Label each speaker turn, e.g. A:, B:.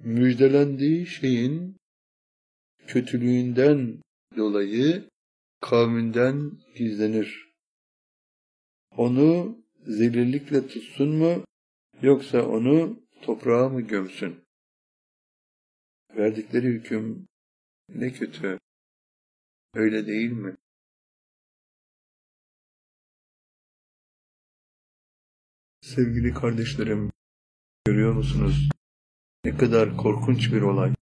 A: müjdelendiği şeyin kötülüğünden dolayı kavminden gizlenir. Onu zelillikle tutsun mu, yoksa onu toprağa mı gömsün? Verdikleri hüküm ne kötü, öyle değil mi? Sevgili kardeşlerim, görüyor musunuz? Ne kadar korkunç bir olay.